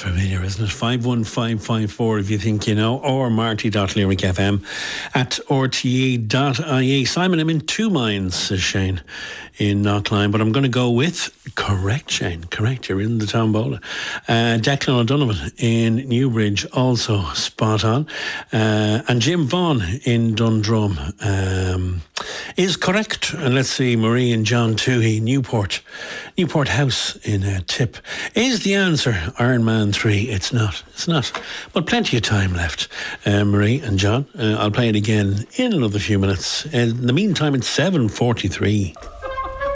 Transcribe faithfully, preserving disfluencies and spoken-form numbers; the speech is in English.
familiar, isn't it? five one five five four if you think you know, or marty.lyricfm at r t e dot i e. Simon, I'm in two minds, says Shane in Knockline, but I'm going to go with correct, Shane. Correct, you're in the tombola. Uh, Declan O'Donovan in Newbridge, also spot on. Uh, and Jim Vaughan in Dundrum um, is correct. And let's see, Marie and John Toohey, Newport, Newport House in uh, Tip. Is the answer Iron Man three? It's not. It's not. But plenty of time left, uh, Marie and John. Uh, I'll play it again in another few minutes. In the meantime, it's seven forty-three.